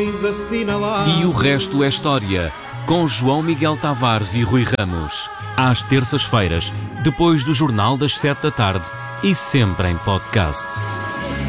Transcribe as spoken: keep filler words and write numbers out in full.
tens assinalado. E o resto é história, com João Miguel Tavares e Rui Ramos. Às terças-feiras, depois do Jornal das Sete da Tarde e sempre em podcast.